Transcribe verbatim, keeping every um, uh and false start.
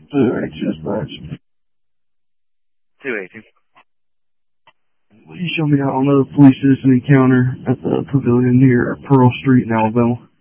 two eighty dispatch. two eighty. Will you show me out on the police citizen encounter at the pavilion near Pearl Street in Alabama?